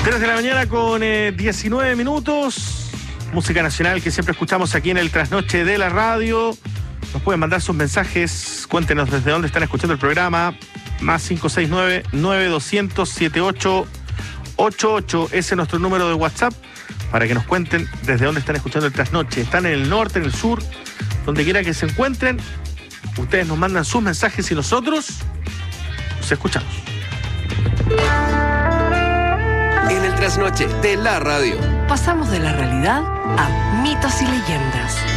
3 de la mañana con 19 minutos. Música nacional que siempre escuchamos aquí en el Trasnoche de la Radio. Nos pueden mandar sus mensajes. Cuéntenos desde dónde están escuchando el programa. Más 569-9200-7888. Ese es nuestro número de WhatsApp para que nos cuenten desde dónde están escuchando el Trasnoche. Están en el norte, en el sur, donde quiera que se encuentren. Ustedes nos mandan sus mensajes y nosotros los escuchamos. En el Trasnoche de la Radio pasamos de la realidad a mitos y leyendas.